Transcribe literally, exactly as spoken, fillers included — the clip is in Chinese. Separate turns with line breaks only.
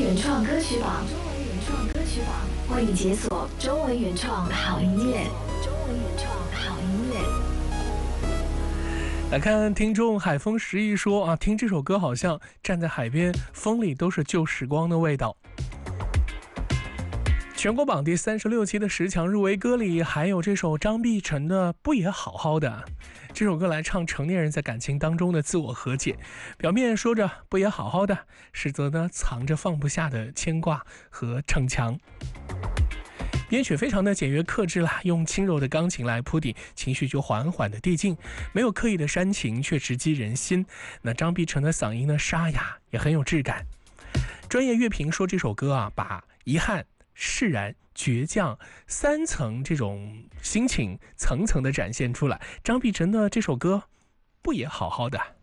原创歌曲榜，中文原创歌曲榜，为你解锁中文原创好音乐，中文原创好音乐。
来看听众海风十亿说啊，听这首歌好像站在海边，风里都是旧时光的味道。全国榜第三十六期的十强入围歌里，还有这首张碧晨的《不也好好的》。这首歌来唱成年人在感情当中的自我和解，表面说着不也好好的，实则呢藏着放不下的牵挂和逞强。编曲非常的简约克制啦，用轻柔的钢琴来铺底，情绪就缓缓的递进，没有刻意的煽情，却直击人心。那张碧晨的嗓音呢沙哑，也很有质感。专业乐评说这首歌啊，把遗憾、释然、倔强三层这种心情层层的展现出来。张碧晨的这首歌不也好好的。